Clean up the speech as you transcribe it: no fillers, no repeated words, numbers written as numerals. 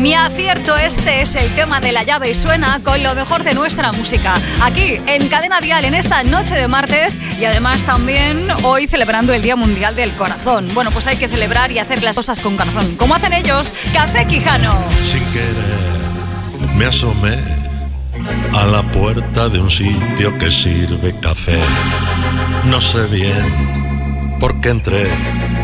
Mi acierto, este es el tema de La Llave y suena con lo mejor de nuestra música. Aquí, en Cadena Dial, en esta noche de martes y además también hoy celebrando el Día Mundial del Corazón. Bueno, pues hay que celebrar y hacer las cosas con corazón. Como hacen ellos, Café Quijano. Sin querer, me asomé a la puerta de un sitio que sirve café. No sé bien por qué entré,